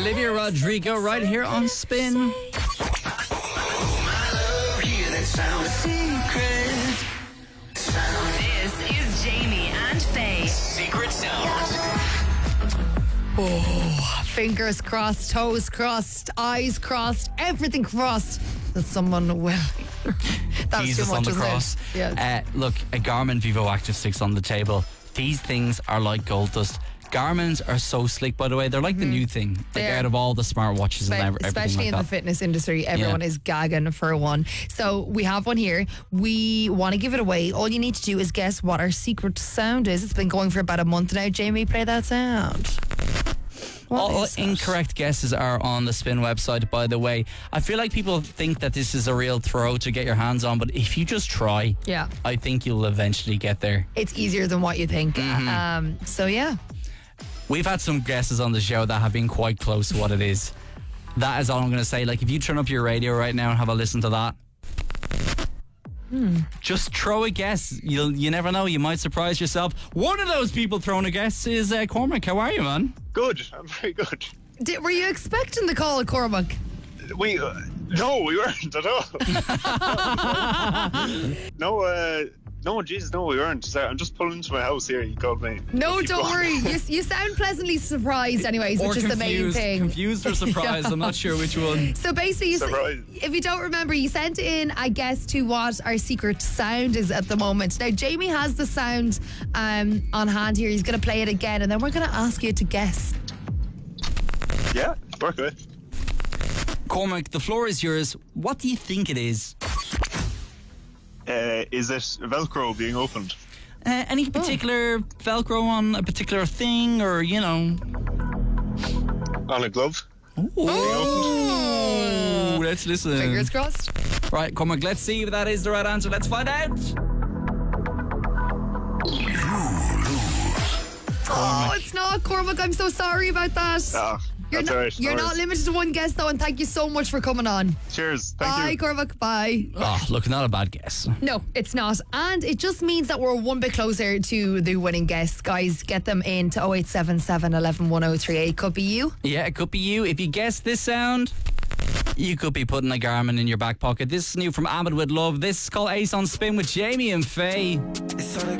Olivia Rodrigo right here on Spin. This is Jamie and Faye. Secret Sound. Oh, fingers crossed, toes crossed, eyes crossed, everything crossed that someone will. That's Jesus too much, on the isn't cross. it? Yeah. Look, a Garmin Vivo Active 6 on the table. These things are like gold dust. Garmin's are so slick, by the way. They're like the new thing. Like They're- out of all the smartwatches and everything Especially like in that. the fitness industry, everyone is gagging for one. So we have one here. We want to give it away. All you need to do is guess what our secret sound is. It's been going for about a month now. Jamie, play that sound. What All is it? incorrect guesses are on the Spin website, by the way. I feel like people think that this is a real throw to get your hands on, but if you just try, Yeah. I think you'll eventually get there. It's easier than what you think. So yeah. We've had some guesses on the show that have been quite close to what it is. That is all I'm going to say. Like, if you turn up your radio right now and have a listen to that, just throw a guess. You never know. You might surprise yourself. One of those people throwing a guess is Cormac. How are you, man? Good. I'm very good. Were you expecting the call, Cormac? No, we weren't at all. No, Jesus, no, we weren't. Sorry, I'm just pulling into my house here. You called me. No, Keep don't going. worry. You sound pleasantly surprised, anyways, Or which is the main confused. thing. Confused or surprised. I'm not sure which one. So basically, Surprise. if you don't remember, you sent in a guess to what our secret sound is at the moment. Now, Jamie has the sound on hand here. He's going to play it again, and then we're going to ask you to guess. Yeah, work it. Cormac, the floor is yours. What do you think it is? Is it Velcro being opened? Any particular Velcro on a particular thing, or, you know? On a glove? Ooh, let's listen. Fingers crossed. Right, Cormac, let's see if that is the right answer. Let's find out. Oh, it's not, Cormac. I'm so sorry about that. Ah, You're that's not, all right. you're No not worries. limited to one guess, though, and thank you so much for coming on. Cheers. Thank Bye, you. Cormac. Bye. Oh, look, not a bad guess. No, it's not. And it just means that we're one bit closer to the winning guests. Guys, get them in to 0877 11 1038. Could be you. Yeah, it could be you. If you guess this sound, you could be putting a Garmin in your back pocket. This is new from Ahmed with Love. This is called Ace on Spin with Jamie and Faye. It's all I